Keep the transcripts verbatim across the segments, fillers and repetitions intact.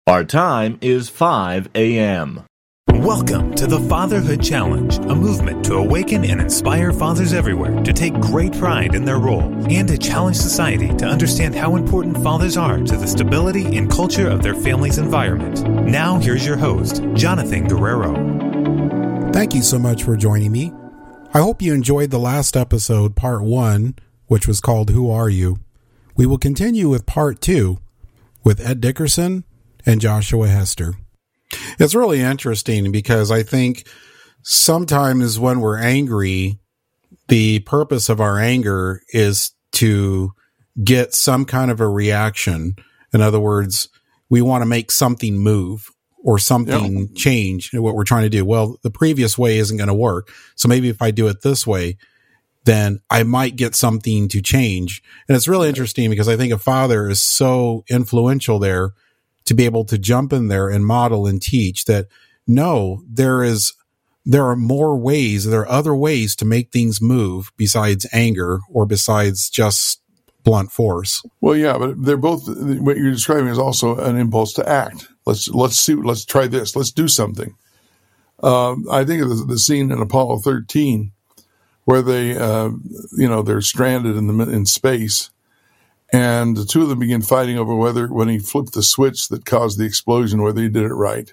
Our time is five a.m. Welcome to the Fatherhood Challenge, a movement to awaken and inspire fathers everywhere to take great pride in their role and to challenge society to understand how important fathers are to the stability and culture of their family's environment. Now, here's your host, Jonathan Guerrero. Thank you so much for joining me. I hope you enjoyed the last episode, part one, which was called Who Are You? We will continue with part two with Ed Dickerson and Joshua Hester. It's really interesting because I think sometimes when we're angry, the purpose of our anger is to get some kind of a reaction. In other words, we want to make something move or something yep. change in what we're trying to do. Well, the previous way isn't going to work. So maybe if I do it this way, then I might get something to change. And it's really interesting because I think a father is so influential there to be able to jump in there and model and teach that, no, there is, there are more ways, there are other ways to make things move besides anger or besides just blunt force. Well, yeah, but they're both, what you're describing is also an impulse to act. Let's, let's see, let's try this, let's do something. Um, I think of the, the scene in Apollo thirteen where they, uh, you know, they're stranded in the, in space. And the two of them begin fighting over whether, when he flipped the switch that caused the explosion, whether he did it right.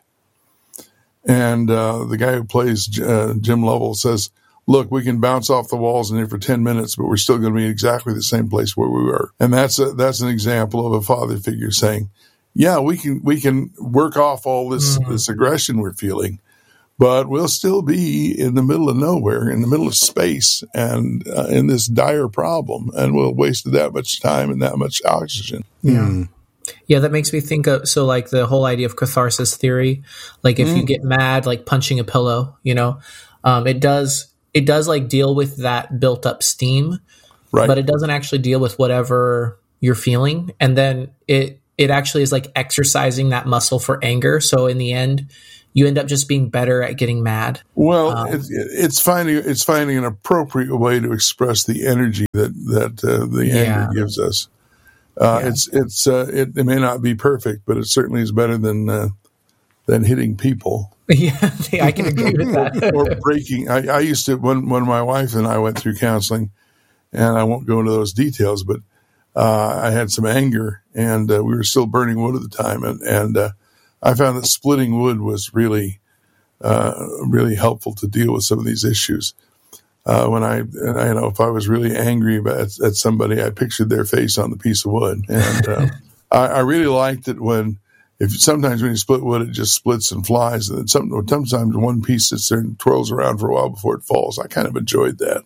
And uh, the guy who plays uh, Jim Lovell says, look, we can bounce off the walls in here for ten minutes, but we're still going to be exactly the same place where we were. And that's a, that's an example of a father figure saying, yeah, we can we can work off all this, mm-hmm. this aggression we're feeling, but we'll still be in the middle of nowhere, in the middle of space, and uh, in this dire problem, and we'll waste that much time and that much oxygen. Yeah. Mm. Yeah, that makes me think of, so like the whole idea of catharsis theory, like if mm. you get mad, like punching a pillow, you know, um, it does, it does like deal with that built up steam, right. But it doesn't actually deal with whatever you're feeling. And then it, it actually is like exercising that muscle for anger. So in the end, you end up just being better at getting mad. Well, um, it's, it's finding it's finding an appropriate way to express the energy that that uh, the yeah. anger gives us. Uh, yeah. It's it's uh, it, it may not be perfect, but it certainly is better than uh, than hitting people. Yeah, I can agree with that. Or breaking. I, I used to when when my wife and I went through counseling, and I won't go into those details, but uh, I had some anger, and uh, we were still burning wood at the time, and and. Uh, I found that splitting wood was really, uh, really helpful to deal with some of these issues. Uh, when I, and I, you know, if I was really angry at, at somebody, I pictured their face on the piece of wood. And, uh, I, I really liked it when, if sometimes when you split wood, it just splits and flies. And then some, sometimes one piece sits there and twirls around for a while before it falls. I kind of enjoyed that.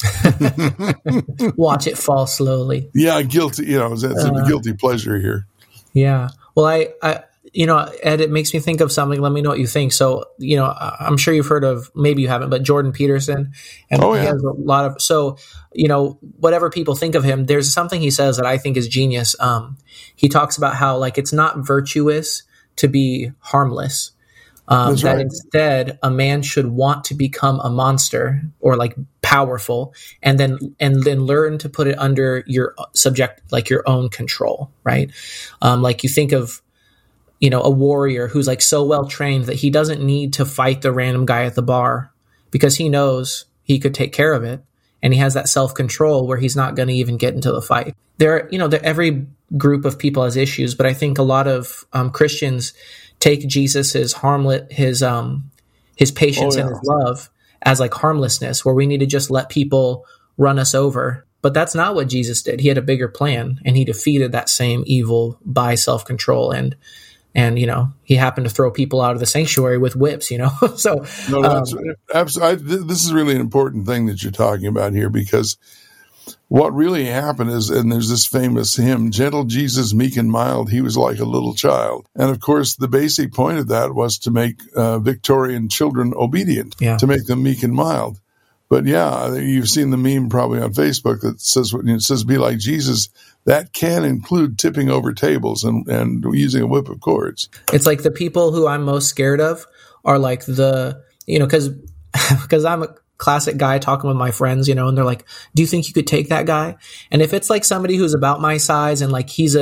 Watch it fall slowly. Yeah. Guilty, you know, it's uh, a guilty pleasure here. Yeah. Well, I, I, You know, Ed, it makes me think of something. Let me know what you think. So, you know, I'm sure you've heard of, maybe you haven't, but Jordan Peterson. And oh, yeah. he has a lot of, so, you know, whatever people think of him, there's something he says that I think is genius. Um, he talks about how, like, it's not virtuous to be harmless. Um, that right. Instead, a man should want to become a monster or like powerful, and then and then learn to put it under your subject, like your own control, right? Um, like you think of, you know, a warrior who's like so well trained that he doesn't need to fight the random guy at the bar because he knows he could take care of it. And he has that self-control where he's not going to even get into the fight. There, you know, there, every group of people has issues, but I think a lot of um, Christians take Jesus's harmless, his, um, his patience oh, yeah. and his love as like harmlessness, where we need to just let people run us over. But that's not what Jesus did. He had a bigger plan, and he defeated that same evil by self-control. And, And, you know, he happened to throw people out of the sanctuary with whips, you know. so no, that's, um, absolutely. This is really an important thing that you're talking about here, because what really happened is, and there's this famous hymn, gentle Jesus, meek and mild, he was like a little child. And of course, the basic point of that was to make uh, Victorian children obedient, yeah. to make them meek and mild. But yeah, you've seen the meme probably on Facebook that says, it says, be like Jesus. That can include tipping over tables and, and using a whip of cords. It's like the people who I'm most scared of are like the, you know, because because I'm a classic guy talking with my friends, you know, and they're like, do you think you could take that guy? And if it's like somebody who's about my size and like he's a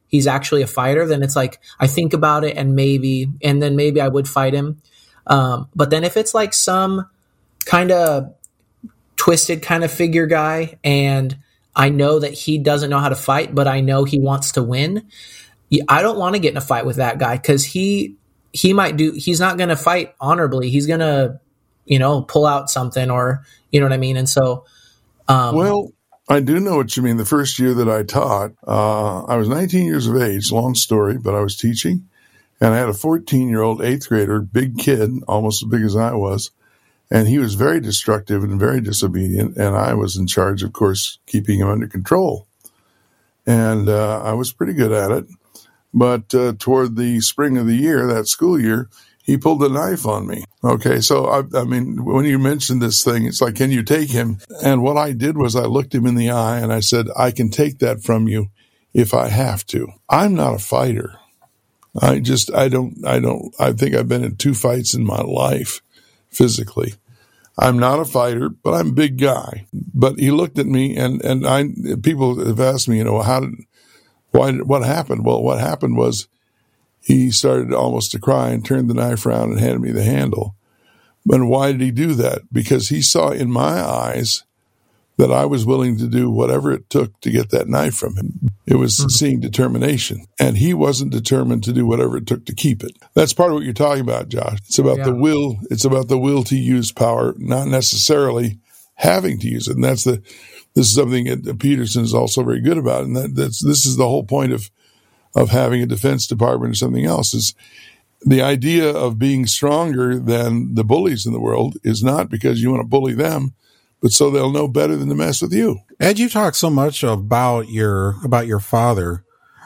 he's actually a fighter, then it's like I think about it and maybe, and then maybe I would fight him. Um, but then if it's like some kind of twisted kind of figure guy, and I know that he doesn't know how to fight, but I know he wants to win, I don't want to get in a fight with that guy, because he he might do. He's not going to fight honorably. He's going to, you know, pull out something, or you know what I mean. And so, um, well, I do know what you mean. The first year that I taught, uh, I was nineteen years of age. Long story, but I was teaching, and I had a fourteen-year-old eighth grader, big kid, almost as big as I was, and he was very destructive and very disobedient. And I was in charge, of course, keeping him under control, and uh, I was pretty good at it. But uh, toward the spring of the year, that school year, he pulled a knife on me. Okay, so I, I mean, when you mentioned this thing, it's like, can you take him? And what I did was I looked him in the eye and I said, I can take that from you if I have to. I'm not a fighter. I just, I don't, I don't, I think I've been in two fights in my life physically. I'm not a fighter, but I'm a big guy. But he looked at me, and, and I, people have asked me, you know, how did, Why? What happened? Well, what happened was he started almost to cry and turned the knife around and handed me the handle. But why did he do that? Because he saw in my eyes that I was willing to do whatever it took to get that knife from him. It was mm-hmm. seeing determination. And he wasn't determined to do whatever it took to keep it. That's part of what you're talking about, Josh. It's about yeah. the will. It's about the will to use power, not necessarily having to use it. And that's the This is something that Peterson is also very good about, and that, that's this is the whole point of of having a defense department or something else. Is the idea of being stronger than the bullies in the world is not because you want to bully them, but so they'll know better than to mess with you. Ed, you talk so much about your about your father,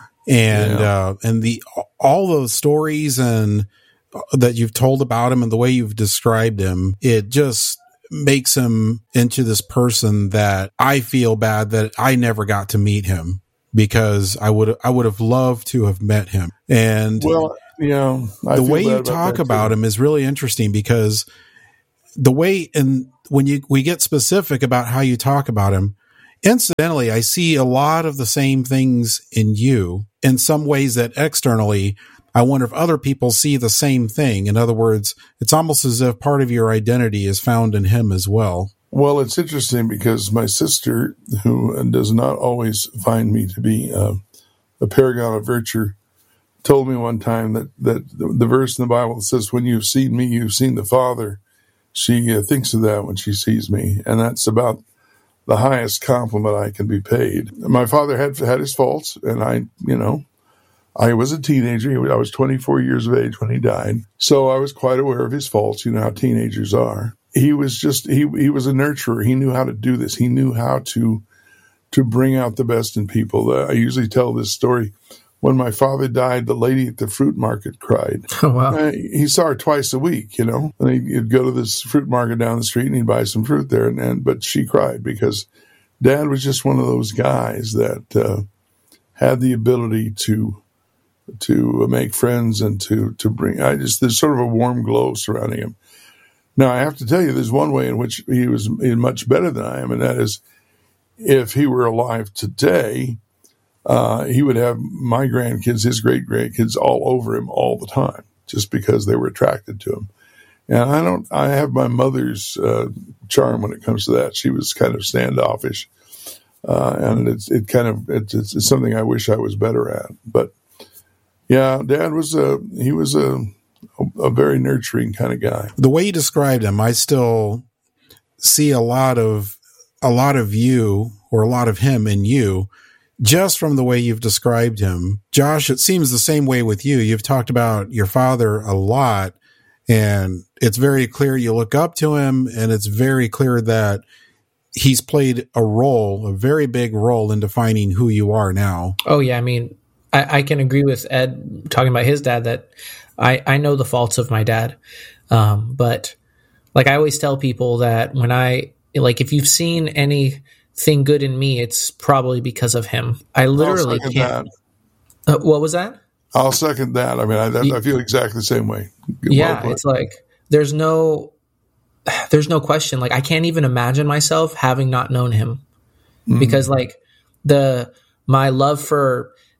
and yeah. uh, and the all those stories and that you've told about him and the way you've described him. It just makes him into this person that I feel bad that I never got to meet him, because I would I would have loved to have met him. And well, yeah, I the way you talk about him is really interesting, because the way, and when you we get specific about how you talk about him, incidentally, I see a lot of the same things in you in some ways that externally I wonder if other people see the same thing. In other words, it's almost as if part of your identity is found in him as well. Well, it's interesting because my sister, who does not always find me to be uh, a paragon of virtue, told me one time that, that the, the verse in the Bible that says, when you've seen me, you've seen the Father. She uh, thinks of that when she sees me. And that's about the highest compliment I can be paid. My father had had his faults, and I, you know, I was a teenager. I was twenty-four years of age when he died. So I was quite aware of his faults. You know how teenagers are. He was just, he he was a nurturer. He knew how to do this. He knew how to to bring out the best in people. Uh, I usually tell this story. When my father died, the lady at the fruit market cried. Oh, wow. Uh, he saw her twice a week, you know. And he'd, he'd go to this fruit market down the street and he'd buy some fruit there. And, and But she cried because Dad was just one of those guys that uh, had the ability to to make friends and to, to bring, I just, there's sort of a warm glow surrounding him. Now, I have to tell you, there's one way in which he was much better than I am, and that is if he were alive today, uh, he would have my grandkids, his great-grandkids, all over him all the time, just because they were attracted to him. And I don't, I have my mother's uh, charm when it comes to that. She was kind of standoffish, uh, and it's it kind of, it's, it's something I wish I was better at. But yeah, Dad was a, he was a, a, a very nurturing kind of guy. The way you described him, I still see a lot of, a lot of you, or a lot of him in you, just from the way you've described him. Josh, it seems the same way with you. You've talked about your father a lot, and it's very clear you look up to him, and it's very clear that he's played a role, a very big role in defining who you are now. Oh, yeah. I mean, I, I can agree with Ed talking about his dad that I, I know the faults of my dad. Um, but like I always tell people that when I, like, if you've seen anything good in me, it's probably because of him. I literally can't. Uh, what was that? I'll second that. I mean, I, I feel exactly the same way. Yeah. It's like, there's no, there's no question. Like, I can't even imagine myself having not known him, mm-hmm. because like the, my love for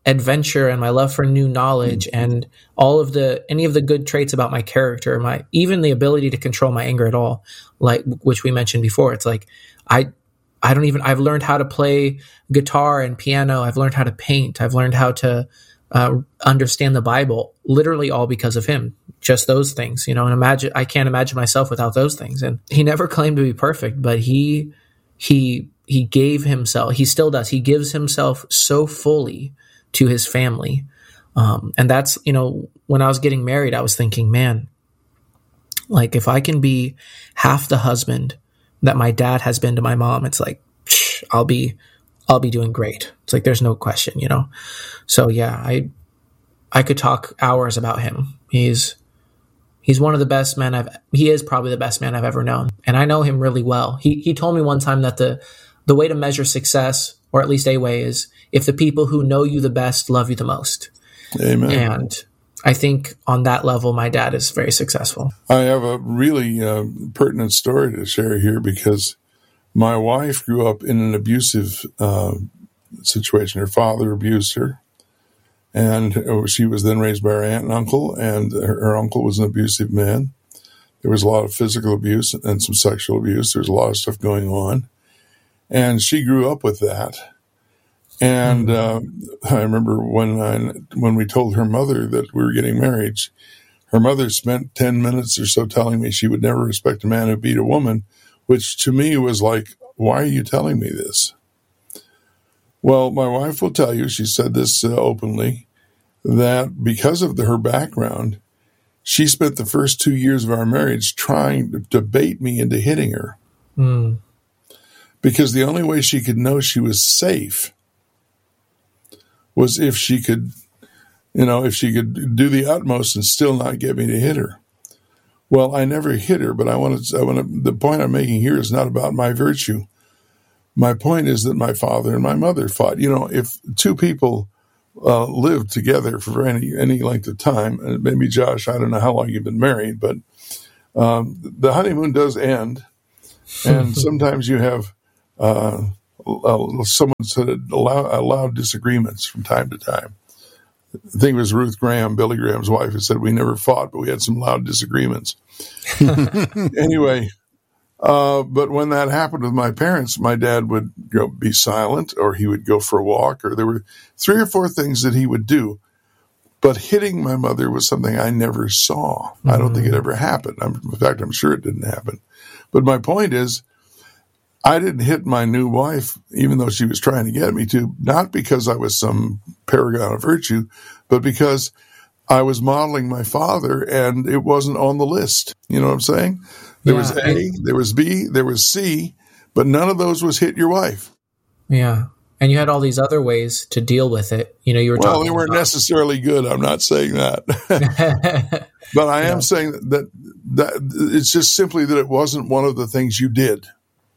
adventure and my love for new knowledge and all of the any of the good traits about my character, my even the ability to control my anger at all, like which we mentioned before. It's like I I don't even I've learned how to play guitar and piano. I've learned how to paint. I've learned how to uh, understand the Bible, literally all because of him. Just those things, you know. And imagine I can't imagine myself without those things. And he never claimed to be perfect, but he he he gave himself. He still does. He gives himself so fully to his family. Um, and that's, you know, when I was getting married, I was thinking, man, like if I can be half the husband that my dad has been to my mom, it's like, psh, I'll be, I'll be doing great. It's like, there's no question, you know? So yeah, I, I could talk hours about him. He's, he's one of the best men I've, he is probably the best man I've ever known. And I know him really well. He, he told me one time that the, the way to measure success, or at least a way, is if the people who know you the best love you the most. Amen. And I think on that level, my dad is very successful. I have a really uh, pertinent story to share here because my wife grew up in an abusive uh, situation. Her father abused her, and she was then raised by her aunt and uncle, and her, her uncle was an abusive man. There was a lot of physical abuse and some sexual abuse. There was a lot of stuff going on. And she grew up with that. And uh, I remember when I, when we told her mother that we were getting married, her mother spent ten minutes or so telling me she would never respect a man who beat a woman, which to me was like, why are you telling me this? Well, my wife will tell you, she said this uh, openly, that because of the, her background, she spent the first two years of our marriage trying to, to bait me into hitting her. Mm. Because the only way she could know she was safe was if she could, you know, if she could do the utmost and still not get me to hit her. Well, I never hit her, but I want to, I want to, the point I'm making here is not about my virtue. My point is that my father and my mother fought. You know, if two people uh, lived together for any, any length of time, and maybe Josh, I don't know how long you've been married, but um, the honeymoon does end. And sometimes you have Uh, uh, someone said it allow, allowed disagreements from time to time. I think it was Ruth Graham, Billy Graham's wife, who said we never fought, but we had some loud disagreements. Anyway, uh, but when that happened with my parents, my dad would you know, be silent, or he would go for a walk, or there were three or four things that he would do. But hitting my mother was something I never saw. Mm-hmm. I don't think it ever happened. I'm, in fact, I'm sure it didn't happen. But my point is, I didn't hit my new wife, even though she was trying to get me to, not because I was some paragon of virtue, but because I was modeling my father and it wasn't on the list. You know what I'm saying? There yeah, was A, I, there was B, there was C, but none of those was hit your wife. Yeah. And you had all these other ways to deal with it. You know, you were well, talking they weren't about- necessarily good. I'm not saying that. But I am yeah. saying that, that it's just simply that it wasn't one of the things you did.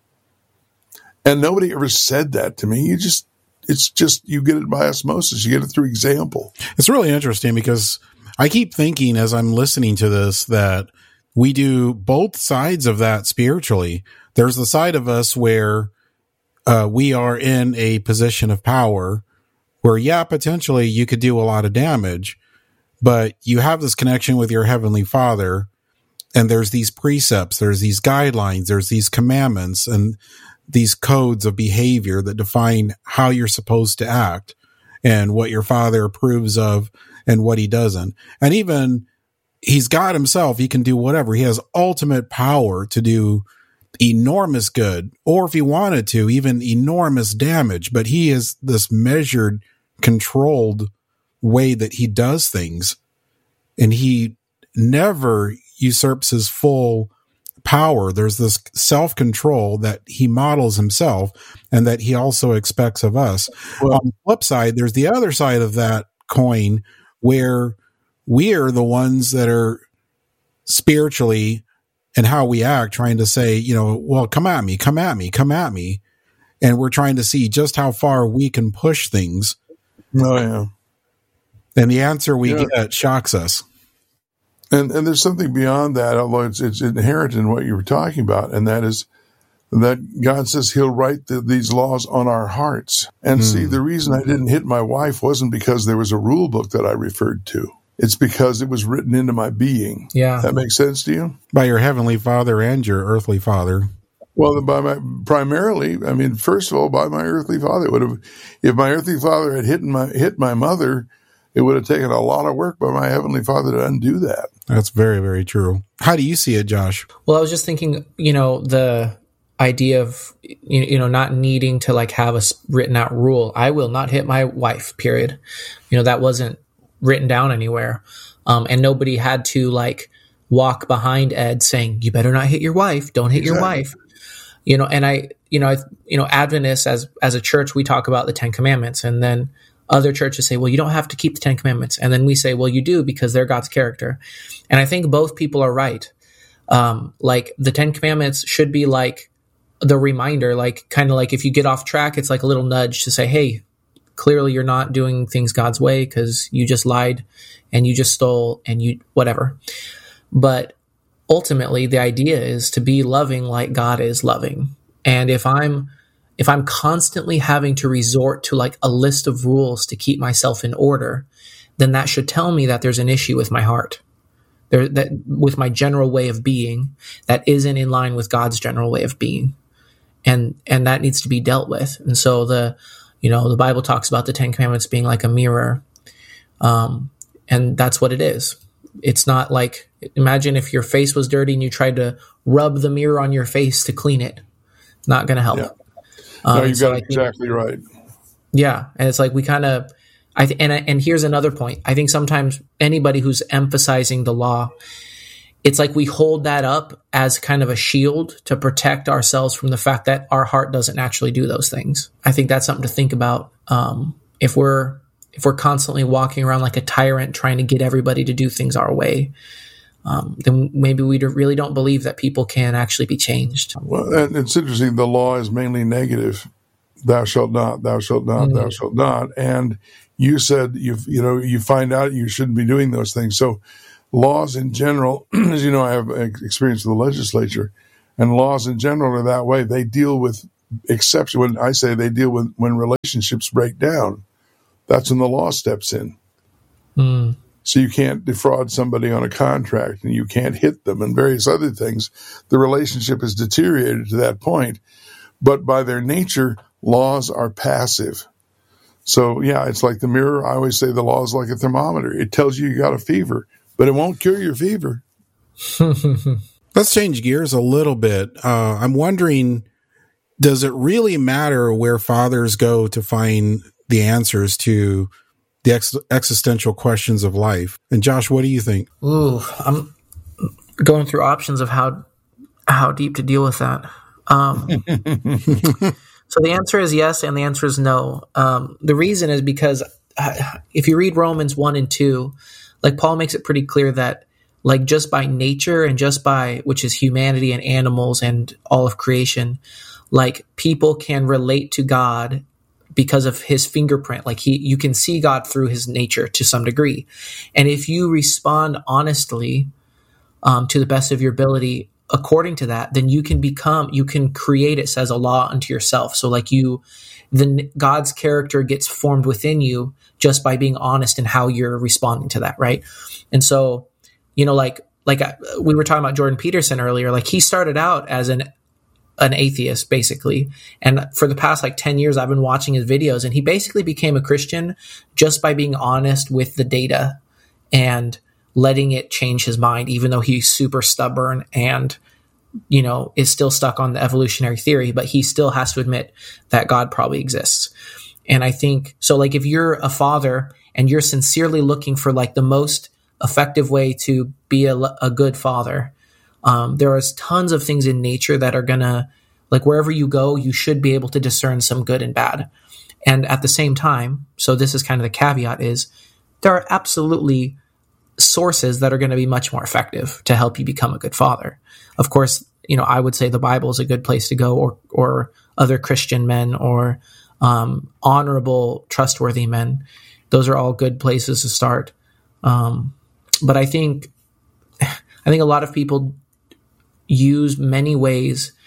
And nobody ever said that to me. You just, it's just, you get it by osmosis. You get it through example. It's really interesting because I keep thinking as I'm listening to this that we do both sides of that spiritually. There's the side of us where uh, we are in a position of power where, yeah, potentially you could do a lot of damage, but you have this connection with your Heavenly Father, and there's these precepts, there's these guidelines, there's these commandments, and these codes of behavior that define how you're supposed to act and what your father approves of and what he doesn't. And even he's God himself. He can do whatever. He has ultimate power to do enormous good, or if he wanted to, even enormous damage. But he is this measured, controlled way that he does things. And he never usurps his full power. There's this self-control that he models himself and that he also expects of us. Well, on the flip side, there's the other side of that coin where we're the ones that are spiritually and how we act trying to say, you know, well, come at me, come at me, come at me. And we're trying to see just how far we can push things. Oh, yeah. And the answer we yeah. get shocks us. And and there's something beyond that, although it's it's inherent in what you were talking about, and that is that God says he'll write the, these laws on our hearts. And mm. see, the reason I didn't hit my wife wasn't because there was a rule book that I referred to. It's because it was written into my being. Yeah. That makes sense to you? By your heavenly father and your earthly father. Well, by my, primarily, I mean, first of all, by my earthly father. It would have, if my earthly father had hit my, hit my mother, it would have taken a lot of work by my heavenly father to undo that. That's very, very true. How do you see it, Josh? Well, I was just thinking, you know, the idea of, you know, not needing to like have a written out rule. I will not hit my wife, period. You know, that wasn't written down anywhere. Um, and nobody had to like walk behind Ed saying, you better not hit your wife. Don't hit exactly. your wife. You know, and I, you know, I, you know, Adventists as, as a church, we talk about the Ten Commandments, and then other churches say, well, you don't have to keep the Ten Commandments. And then we say, well, you do, because they're God's character. And I think both people are right. Um, like the Ten Commandments should be like the reminder, like kind of like if you get off track, it's like a little nudge to say, hey, clearly you're not doing things God's way because you just lied and you just stole and you whatever. But ultimately, the idea is to be loving like God is loving. And if I'm if I'm constantly having to resort to like a list of rules to keep myself in order, then that should tell me that there's an issue with my heart, there, that with my general way of being that isn't in line with God's general way of being, and and that needs to be dealt with. And so the you know the Bible talks about the Ten Commandments being like a mirror, um, and that's what it is. It's not like, imagine if your face was dirty and you tried to rub the mirror on your face to clean it. Not going to help. Yeah. No, Um, you so got it exactly right. Yeah, and it's like we kind of, I th- and and here's another point. I think sometimes anybody who's emphasizing the law, it's like we hold that up as kind of a shield to protect ourselves from the fact that our heart doesn't actually do those things. I think that's something to think about. Um, if we're if we're constantly walking around like a tyrant trying to get everybody to do things our way, Um, then maybe we really don't believe that people can actually be changed. Well, and it's interesting. The law is mainly negative. Thou shalt not, thou shalt not, mm-hmm. thou shalt not. And you said, you you know, you find out you shouldn't be doing those things. So laws in general, as you know, I have experience with the legislature, and laws in general are that way. They deal with exception. When I say they deal with when relationships break down, that's when the law steps in. Mm. So you can't defraud somebody on a contract, and you can't hit them, and various other things. The relationship is deteriorated to that point. But by their nature, laws are passive. So, yeah, it's like the mirror. I always say the law is like a thermometer. It tells you you got a fever, but it won't cure your fever. Let's change gears a little bit. Uh, I'm wondering, does it really matter where fathers go to find the answers to the ex- existential questions of life? And Josh, what do you think? Ooh, I'm going through options of how how deep to deal with that. Um, so the answer is yes, and the answer is no. Um, the reason is because uh, if you read Romans one and two, like Paul makes it pretty clear that like just by nature and just by, which is humanity and animals and all of creation, like people can relate to God because of his fingerprint. Like he, you can see God through his nature to some degree. And if you respond honestly, um, to the best of your ability, according to that, then you can become, you can create, it says, a law unto yourself. So like you, then God's character gets formed within you just by being honest in how you're responding to that. Right. And so, you know, like, like we were talking about Jordan Peterson earlier, like he started out as an an atheist, basically. And for the past like ten years, I've been watching his videos, and he basically became a Christian just by being honest with the data and letting it change his mind, even though he's super stubborn and, you know, is still stuck on the evolutionary theory, but he still has to admit that God probably exists. And I think, so like if you're a father and you're sincerely looking for like the most effective way to be a, a good father, Um, there is tons of things in nature that are going to, like wherever you go, you should be able to discern some good and bad. And at the same time, so this is kind of the caveat, is there are absolutely sources that are going to be much more effective to help you become a good father. Of course, you know, I would say the Bible is a good place to go, or, or other Christian men, or um, honorable, trustworthy men. Those are all good places to start. Um, but I think, I think a lot of people use many ways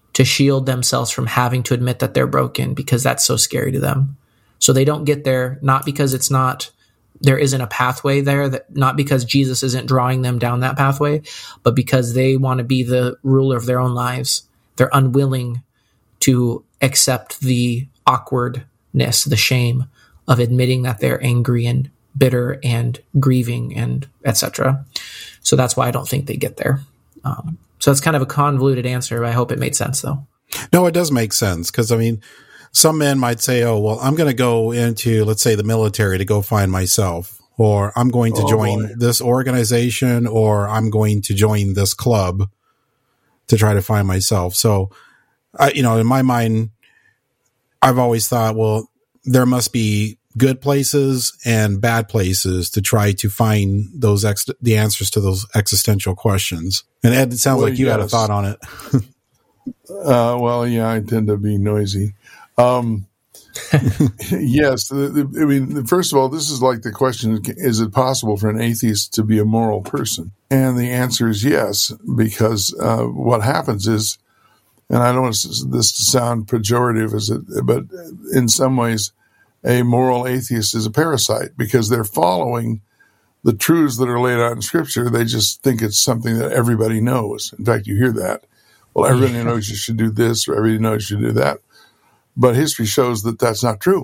to shield themselves from having to admit that they're broken because that's so scary to them. So they don't get there, not because it's not, there isn't a pathway there, that not because Jesus isn't drawing them down that pathway, but because they want to be the ruler of their own lives. They're unwilling to accept the awkwardness, the shame of admitting that they're angry and bitter and grieving and et cetera. So that's why I don't think they get there. Um, so that's kind of a convoluted answer. I hope it made sense, though. No, it does make sense because, I mean, some men might say, oh, well, I'm going to go into, let's say, the military to go find myself, or I'm going to oh, join boy. this organization, or I'm going to join this club to try to find myself. So, I, you know, in my mind, I've always thought, well, there must be good places and bad places to try to find those ex- the answers to those existential questions. And Ed, it sounds well, like you yes. had a thought on it. uh, well, yeah, I tend to be noisy. Um, yes, the, the, I mean, first of all, this is like the question: is it possible for an atheist to be a moral person? And the answer is yes, because uh, what happens is, and I don't want this to sound pejorative, as it, but in some ways, a moral atheist is a parasite because they're following the truths that are laid out in Scripture. They just think it's something that everybody knows. In fact, you hear that. Well, everybody yeah. knows you should do this, or everybody knows you should do that. But history shows that that's not true.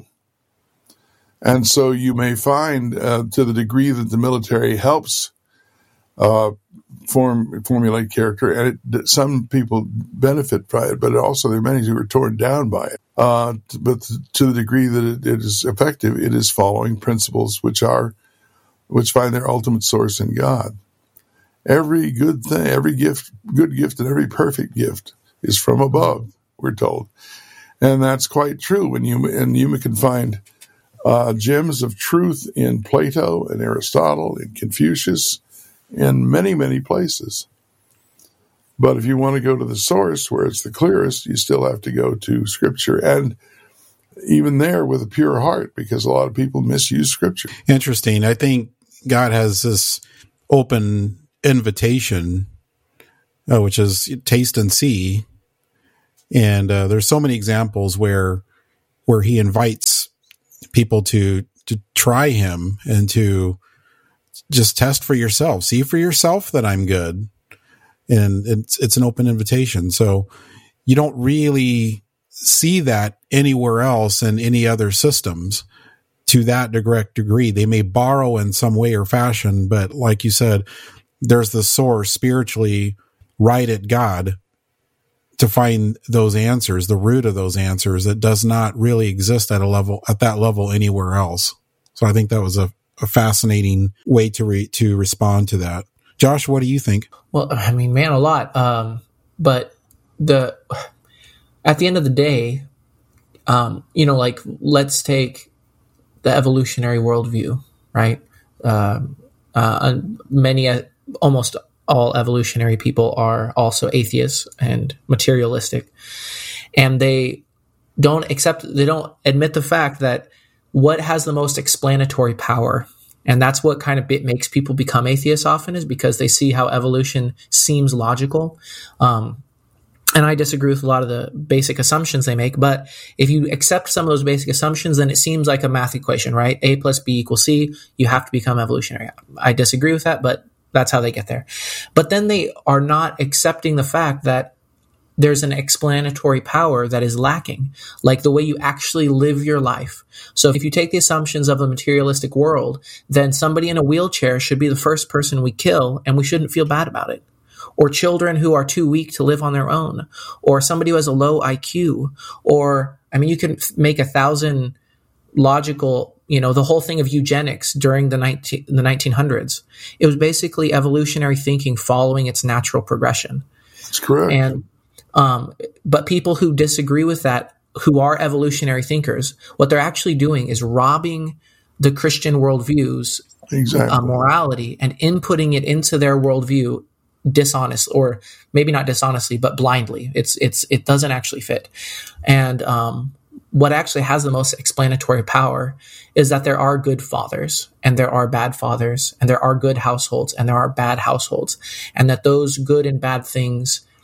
And so you may find, uh, to the degree that the military helps uh, form formulate character, and it, some people benefit by it, but also there are many who are torn down by it. Uh, but to the degree that it, it is effective, it is following principles which are, which find their ultimate source in God. Every good thing, every gift, good gift, and every perfect gift is from above, we're told. And that's quite true. When you and you can find uh, gems of truth in Plato and Aristotle and Confucius, in many, many places. But if you want to go to the source where it's the clearest, you still have to go to Scripture, and even there with a pure heart, because a lot of people misuse Scripture. Interesting. I think God has this open invitation, uh, which is taste and see. And uh, there's so many examples where where he invites people to to try him and to just test for yourself, see for yourself that I'm good. And it's it's an open invitation. So you don't really see that anywhere else in any other systems to that direct degree. They may borrow in some way or fashion, but like you said, there's the source spiritually right at God to find those answers, the root of those answers that does not really exist at a level, at that level anywhere else. So I think that was a, a fascinating way to re, to respond to that. Josh, what do you think? Well, I mean, man, a lot. Um, but the, at the end of the day, um, you know, like let's take the evolutionary worldview, right? Um, uh, many, uh, almost all evolutionary people are also atheists and materialistic, and they don't accept, they don't admit the fact that what has the most explanatory power, and that's what kind of bit makes people become atheists often, is because they see how evolution seems logical. Um, and I disagree with a lot of the basic assumptions they make, but if you accept some of those basic assumptions, then it seems like a math equation, right? A plus B equals C. You have to become evolutionary. I disagree with that, but that's how they get there. But then they are not accepting the fact that there's an explanatory power that is lacking, like the way you actually live your life. So if you take the assumptions of the materialistic world, then somebody in a wheelchair should be the first person we kill, and we shouldn't feel bad about it. Or children who are too weak to live on their own, or somebody who has a low I Q, or, I mean, you can make a thousand logical, you know, the whole thing of eugenics during the nineteen, the nineteen hundreds. It was basically evolutionary thinking following its natural progression. That's correct. And, um, but people who disagree with that, who are evolutionary thinkers, what they're actually doing is robbing the Christian worldview's exactly. uh, morality and inputting it into their worldview dishonest, or maybe not dishonestly, but blindly. It's, it's, it doesn't actually fit. And, um, what actually has the most explanatory power is that there are good fathers and there are bad fathers, and there are good households and there are bad households, and that those good and bad things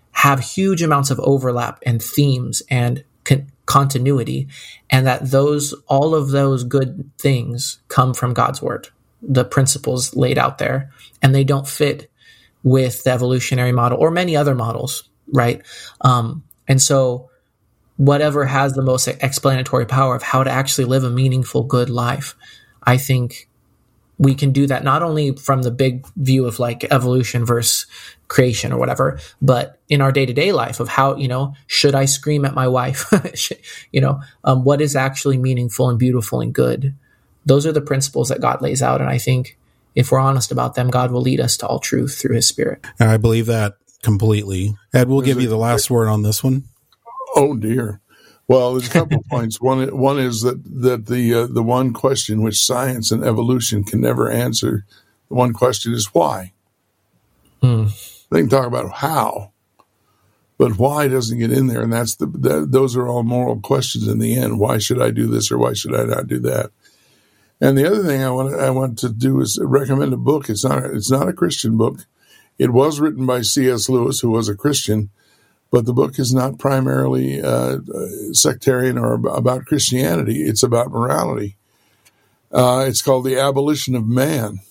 have huge amounts of overlap and themes and con- continuity, and that those all of those good things come from God's word, the principles laid out there, and they don't fit with the evolutionary model or many other models, right? Um, and so whatever has the most explanatory power of how to actually live a meaningful, good life, I think we can do that not only from the big view of like evolution versus creation or whatever, but in our day-to-day life of how, you know, should I scream at my wife? you know, um, what is actually meaningful and beautiful and good? Those are the principles that God lays out. And I think if we're honest about them, God will lead us to all truth through his Spirit. I believe that completely. Ed, we'll give you the last word on this one. Oh, dear. Well, there's a couple of points. One, one is that that the uh, the one question which science and evolution can never answer, the one question is why. Mm. They can talk about how, but why doesn't get in there, and that's the that, those are all moral questions in the end. Why should I do this or why should I not do that? And the other thing I want I want to do is recommend a book. It's not it's not a Christian book. It was written by C S Lewis, who was a Christian. But the book is not primarily uh, sectarian or about Christianity. It's about morality. Uh, it's called The Abolition of Man.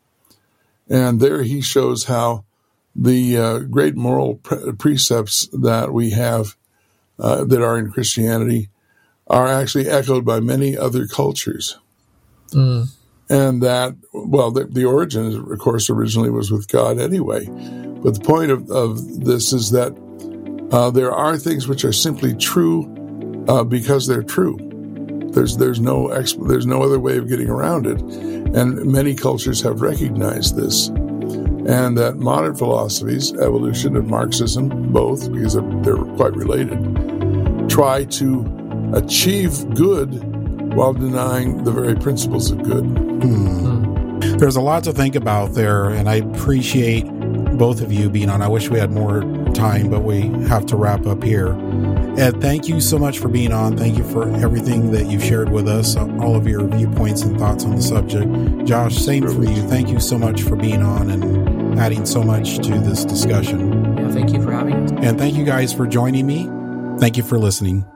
And there he shows how the uh, great moral pre- precepts that we have uh, that are in Christianity are actually echoed by many other cultures. Mm. And that, well, the, the origin, of course, originally was with God anyway. But the point of, of this is that Uh, there are things which are simply true uh, because they're true. There's there's no exp- there's no other way of getting around it, and many cultures have recognized this, and that modern philosophies, evolution and Marxism, both because they're quite related, try to achieve good while denying the very principles of good. Hmm. There's a lot to think about there, and I appreciate both of you being on. I wish we had more time, but we have to wrap up here. Ed, thank you so much for being on. Thank you for everything that you've shared with us, all of your viewpoints and thoughts on the subject. Josh, same for you. Thank you so much for being on and adding so much to this discussion. Yeah, thank you for having us. And thank you guys for joining me. Thank you for listening.